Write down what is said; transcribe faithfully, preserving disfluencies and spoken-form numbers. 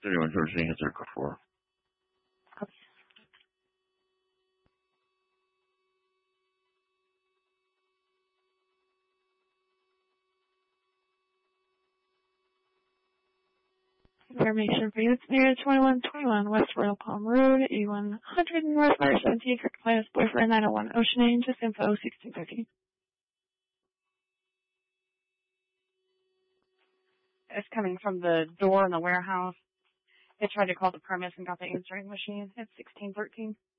thirty-one George hits circle four. Okay. Information for units near twenty-one twenty-one West Royal Palm Road, eighty-one hundred North Fire seventeen, Kirk Planus, boyfriend nine oh one Ocean Age, just info sixteen thirteen. It's coming from the door in the warehouse. It tried to call the premise and got the answering machine. It's sixteen thirteen.